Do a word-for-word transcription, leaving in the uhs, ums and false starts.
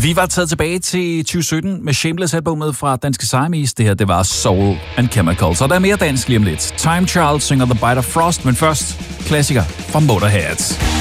Vi var taget tilbage til tyve sytten med Shameless-albumet fra Danske Siamese. Det her, det var Soul and Chemicals. Og der er mere dansk lige om lidt. Time Child synger The Bite of Frost, men først klassiker fra Motorhead.